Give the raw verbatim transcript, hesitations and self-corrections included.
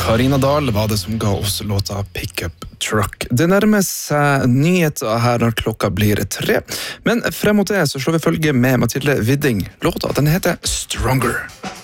Karina Dahl var det som ga oss låta Pickup Truck. Det nærmer seg nyheter her når klokka blir tre, men frem mot det så slår vi følge med Mathilde Widding. Låta, den heter Stronger.